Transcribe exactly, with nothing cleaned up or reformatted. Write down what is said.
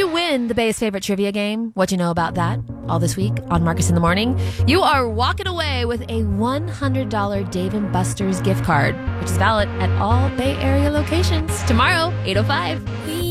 you win the Bay's favorite trivia game, what you know about that, all this week on Marcus in the Morning, you are walking away with a one hundred dollars Dave and Buster's gift card, which is valid at all Bay Area locations tomorrow, eight oh five. We